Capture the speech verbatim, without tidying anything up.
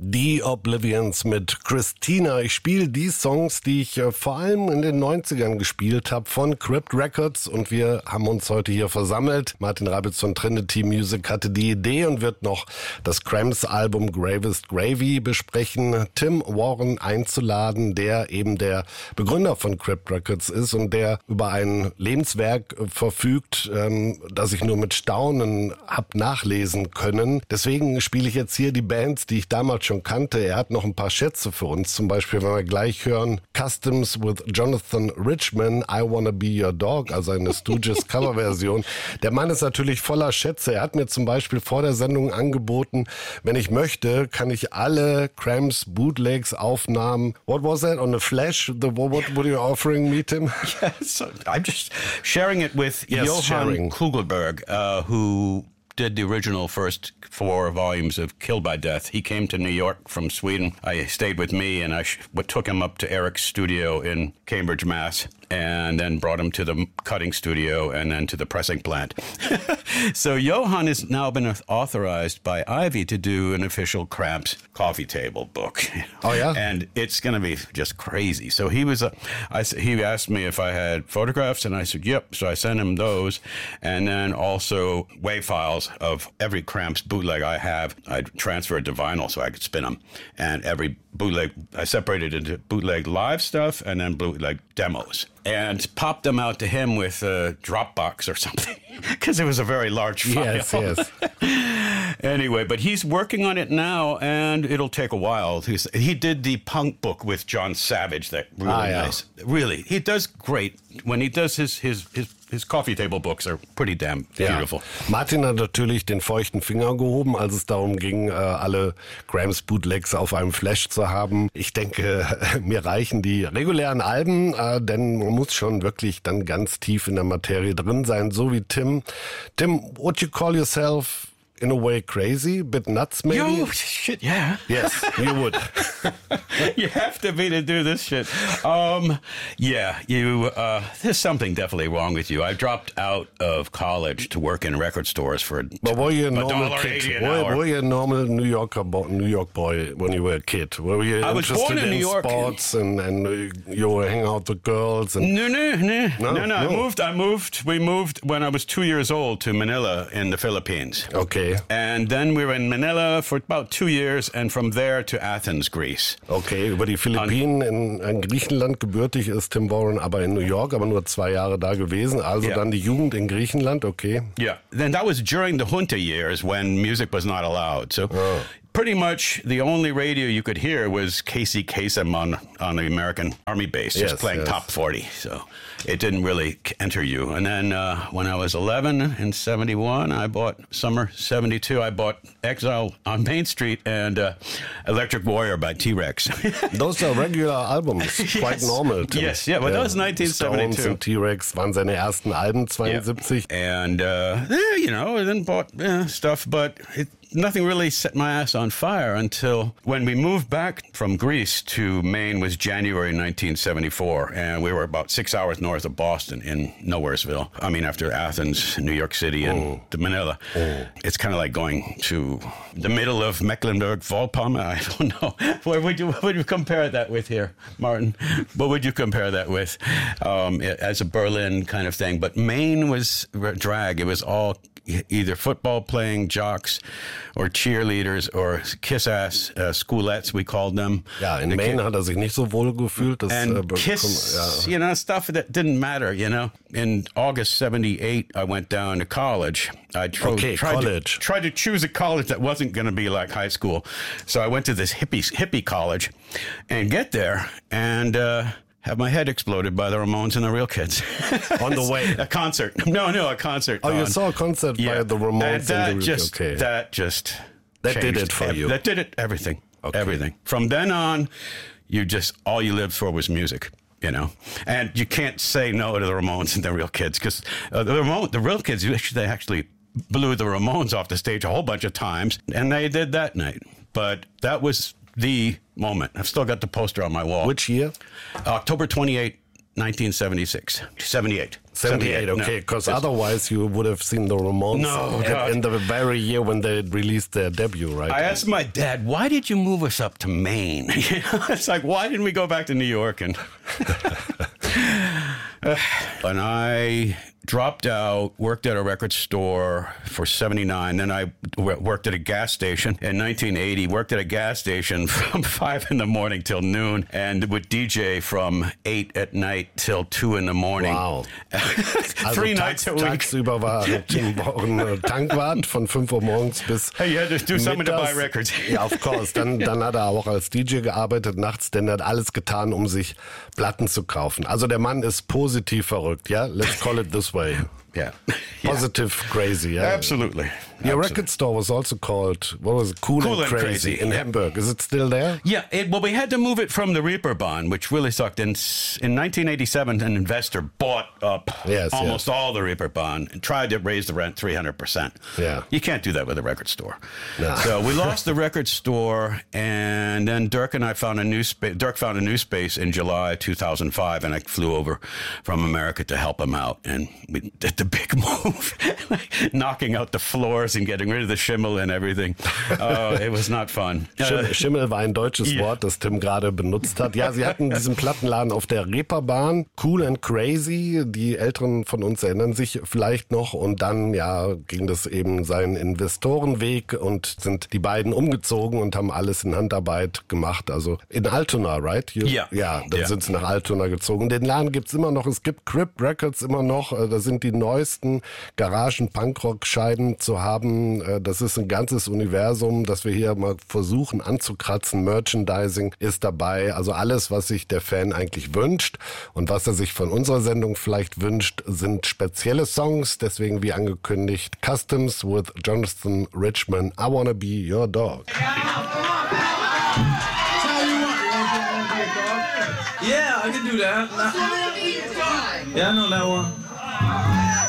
Die Oblivions mit Christina. Ich spiele die Songs, die ich äh, vor allem in den neunzigern gespielt habe von Crypt Records, und wir haben uns heute hier versammelt. Martin Rabitz von Trinity Music hatte die Idee und wird noch das Cramps-Album Gravest Gravy besprechen, Tim Warren einzuladen, der eben der Begründer von Crypt Records ist und der über ein Lebenswerk äh, verfügt, ähm, das ich nur mit Staunen hab nachlesen können. Deswegen spiele ich jetzt hier die Bands, die ich damals schon kannte. Er hat noch ein paar Schätze für uns. Zum Beispiel, wenn wir gleich hören, Customs with Jonathan Richman, I Wanna Be Your Dog, also eine Stooges Coverversion. Der Mann ist natürlich voller Schätze. Er hat mir zum Beispiel vor der Sendung angeboten, wenn ich möchte, kann ich alle Cramps Bootlegs Aufnahmen. What was that on the Flash? The, what, what were you offering me, Tim? Yes, I'm just sharing it with Yes, Johann sharing. Kugelberg, uh, who did the original first four volumes of Killed by Death. He came to New York from Sweden. I stayed with me, and I sh- took him up to Eric's studio in Cambridge, Mass, and then brought him to the cutting studio and then to the pressing plant. So Johann has now been authorized by Ivy to do an official Cramps coffee table book. Oh, yeah? And it's going to be just crazy. So he was, uh, I, he asked me if I had photographs, and I said, yep. So I sent him those, and then also WAV files of every Cramps bootleg I have. I transferred to vinyl so I could spin them. And every bootleg, I separated into bootleg live stuff and then bootleg demos. And popped them out to him with a Dropbox or something, because it was a very large file. Yes, yes. Anyway, but he's working on it now, and it'll take a while. He's, he did the punk book with John Savage, that really Ah, yeah. nice. Really, he does great. When he does his his his, his coffee table books are pretty damn beautiful. Ja. Martin hat natürlich den feuchten Finger gehoben, als es darum ging, alle Cramps Bootlegs auf einem Flash zu haben. Ich denke, mir reichen die regulären Alben, denn man muss schon wirklich dann ganz tief in der Materie drin sein, so wie Tim. Tim, would you call yourself in a way crazy, a bit nuts maybe? Yo, shit, yeah. Yes, you would. You have to be to do this shit. Um, yeah, you. Uh, there's something definitely wrong with you. I dropped out of college to work in record stores for But were you a a normal dollar kid? eighty an Were, hour. were you a normal New Yorker, bo- New York boy when you were a kid? Were you I was interested born in New York. sports and, and uh, you were hanging out with girls? And No, no, no, No, no, no. I no. moved. I moved. We moved when I was two years old to Manila in the Philippines. Okay, And then we were in Manila for about two years, and from there to Athens, Greece. okay. Über die Philippinen in, in Griechenland gebürtig ist Tim Warren, aber in New York, aber nur zwei Jahre da gewesen. Also Ja. dann die Jugend in Griechenland, okay. Yeah. Then that was during the junta years when music was not allowed. So pretty much the only radio you could hear was Casey Kasem on, on the American Army base, just Yes, playing yes. top forty. So it didn't really enter you. And then uh, when I was eleven in seventy-one, I bought, summer seventy-two, I bought Exile on Main Street and uh, Electric Warrior by T-Rex. Those are regular albums, quite Yes. normal. Tim. Yes, yeah, but that was nineteen seventy-two. Stones und T-Rex waren seine ersten Alben, zweiundsiebzig. And, uh, eh, you know, then bought eh, stuff, but it, nothing really set my ass on fire until when we moved back from Greece to Maine was January nineteen seventy-four. And we were about six hours north of Boston in Nowheresville. I mean, after Athens, New York City, and to Manila. It's kind of like going to the middle of Mecklenburg-Vorpommern. I don't know. What would you, what would you compare that with here, Martin? What would you compare that with um, as a Berlin kind of thing? But Maine was drag. It was all either football playing jocks or cheerleaders or kiss-ass uh, schoolettes, we called them. Ja, in The Maine hat er sich nicht so wohl gefühlt. Das, and äh, bekommt- kiss, ja. you know, stuff that didn't matter, you know. In August seventy-eight, I went down to college. I tro- Okay, tried, college. To, tried to choose a college that wasn't going to be like high school. So I went to this hippie, hippie college and get there and uh, have my head exploded by the Ramones and the Real Kids. On the way. A concert. No, no, a concert. Oh, you on- saw a concert by the Ramones and and that the Real- just, okay. That just... That did changed it for ev- you. That did it, everything. Okay. Everything. From then on, you just, all you lived for was music, you know? And you can't say no to the Ramones and the Real Kids, because uh, the, Ramon- the Real Kids, they actually blew the Ramones off the stage a whole bunch of times, and they did that night. But that was the moment. I've still got the poster on my wall. Which year? October twenty-eighth, nineteen seventy-six, seventy-eight. seventy-eight, okay, because no, otherwise you would have seen the Ramones no, in, in the very year when they released their debut, right? I asked my dad, why did you move us up to Maine? You know, it's like, why didn't we go back to New York? And, and I dropped out, worked at a record store for seventy-nine. Then I w- worked at a gas station in nineteen eighty, worked at a gas station from five in the morning till noon and would D J from eight at night till two in the morning. Wow. Three also nights tags, a week. Tagsüber war Tim ein Tankwart von fünf Uhr morgens bis Hey, you had to do something mittags. To buy records. Ja, of course. Dann, dann hat er auch als D J gearbeitet nachts, denn er hat alles getan, um sich Platten zu kaufen. Also der Mann ist positiv verrückt, ja? Let's call it this way. Yeah. Positive yeah. Crazy, yeah? Absolutely. Your Absolutely. record store was also called, what was it? Cool, Cool and, and Crazy, Crazy in yeah. Hamburg. Is it still there? Yeah, it, well, we had to move it from the Reeperbahn, which really sucked. In, in nineteen eighty-seven, an investor bought up yes, almost yes. all the Reeperbahn and tried to raise the rent three hundred percent. Yeah. You can't do that with a record store. No. So we lost the record store, and then Dirk and I found a new space. Dirk found a new space in July two thousand five, and I flew over from America to help him out. And we did the big move, knocking out the floors and getting rid of the Schimmel and everything. Oh, it was not fun. Schimmel, Schimmel war ein deutsches yeah. Wort, das Tim gerade benutzt hat. Ja, sie hatten diesen Plattenladen auf der Reeperbahn, Cool and Crazy. Die Älteren von uns erinnern sich vielleicht noch. Und dann, ja, ging das eben seinen Investorenweg und sind die beiden umgezogen und haben alles in Handarbeit gemacht. Also in Altona, right? You, ja. Ja, dann ja. sind sie nach Altona gezogen. Den Laden gibt's immer noch. Es gibt Crypt Records immer noch. Da sind die neuesten Garagen-Punkrock-Scheiben zu haben. Das ist ein ganzes Universum, das wir hier mal versuchen anzukratzen. Merchandising ist dabei. Also alles, was sich der Fan eigentlich wünscht und was er sich von unserer Sendung vielleicht wünscht, sind spezielle Songs. Deswegen, wie angekündigt, Customs with Jonathan Richman. I Wanna Be Your Dog. Yeah, I can do that. Yeah, I know that one.